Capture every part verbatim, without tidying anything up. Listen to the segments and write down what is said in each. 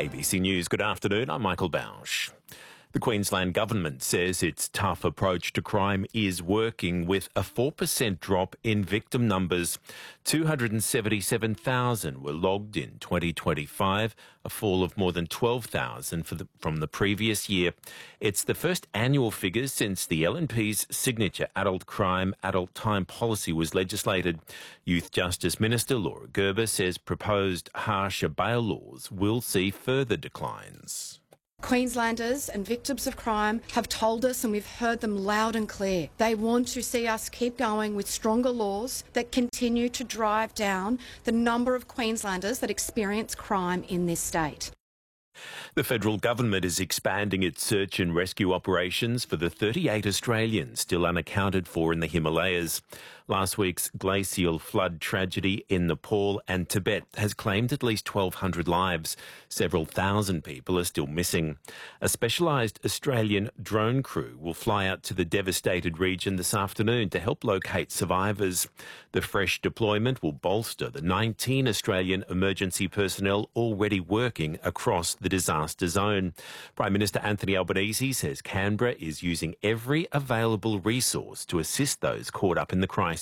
A B C News, good afternoon. I'm Michael Bausch. The Queensland Government says its tough approach to crime is working, with a four percent drop in victim numbers. two hundred seventy-seven thousand were logged in twenty twenty-five, a fall of more than twelve thousand for the, from the previous year. It's the first annual figures since the L N P's signature adult crime, adult time policy was legislated. Youth Justice Minister Laura Gerber says proposed harsher bail laws will see further declines. Queenslanders and victims of crime have told us, and we've heard them loud and clear, they want to see us keep going with stronger laws that continue to drive down the number of Queenslanders that experience crime in this state. The federal government is expanding its search and rescue operations for the thirty-eight Australians still unaccounted for in the Himalayas. Last week's glacial flood tragedy in Nepal and Tibet has claimed at least twelve hundred lives. Several thousand people are still missing. A specialised Australian drone crew will fly out to the devastated region this afternoon to help locate survivors. The fresh deployment will bolster the nineteen Australian emergency personnel already working across the disaster zone. Prime Minister Anthony Albanese says Canberra is using every available resource to assist those caught up in the crisis.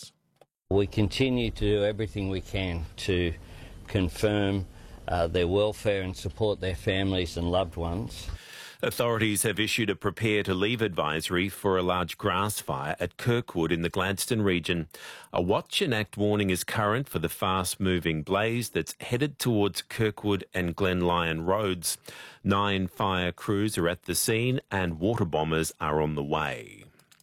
We continue to do everything we can to confirm uh, their welfare and support their families and loved ones. Authorities have issued a prepare to leave advisory for a large grass fire at Kirkwood in the Gladstone region. A watch and act warning is current for the fast-moving blaze that's headed towards Kirkwood and Glen Lyon roads. Nine fire crews are at the scene and water bombers are on the way.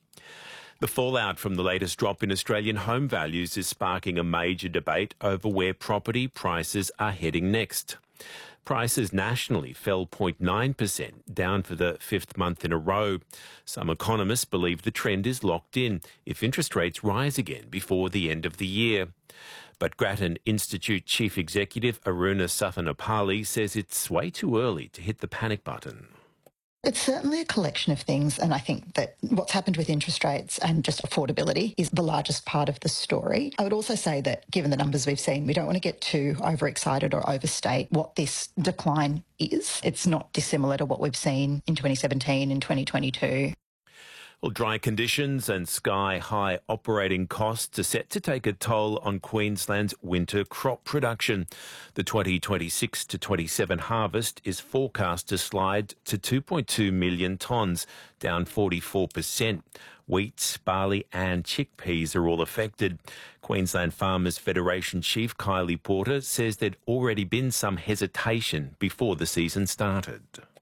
The fallout from the latest drop in Australian home values is sparking a major debate over where property prices are heading next. Prices nationally fell zero point nine percent, down for the fifth month in a row. Some economists believe the trend is locked in if interest rates rise again before the end of the year. But Grattan Institute Chief Executive Aruna Sathanapali says it's way too early to hit the panic button. It's certainly a collection of things, and I think that what's happened with interest rates and just affordability is the largest part of the story. I would also say that given the numbers we've seen, we don't want to get too overexcited or overstate what this decline is. It's not dissimilar to what we've seen in twenty seventeen and twenty twenty-two. Well, dry conditions and sky-high operating costs are set to take a toll on Queensland's winter crop production. The twenty twenty-six to twenty-seven harvest is forecast to slide to two point two million tonnes, down forty-four percent. Wheat, barley and chickpeas are all affected. Queensland Farmers Federation Chief Kylie Porter says there'd already been some hesitation before the season started.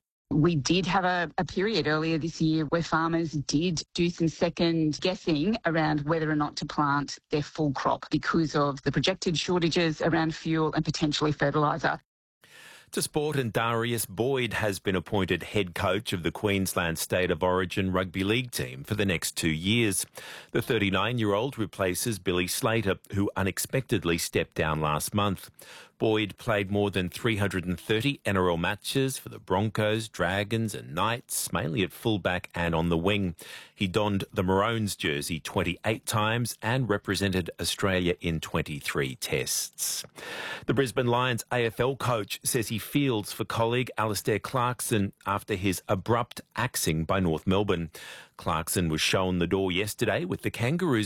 We did have a, a period earlier this year where farmers did do some second guessing around whether or not to plant their full crop because of the projected shortages around fuel and potentially fertiliser. To sport, and Darius Boyd has been appointed head coach of the Queensland State of Origin Rugby League team for the next two years. The thirty-nine-year-old replaces Billy Slater, who unexpectedly stepped down last month. Boyd played more than three hundred thirty N R L matches for the Broncos, Dragons and Knights, mainly at fullback and on the wing. He donned the Maroons jersey twenty-eight times and represented Australia in twenty-three tests. The Brisbane Lions A F L coach says he fields for colleague Alastair Clarkson after his abrupt axing by North Melbourne. Clarkson was shown the door yesterday with the Kangaroos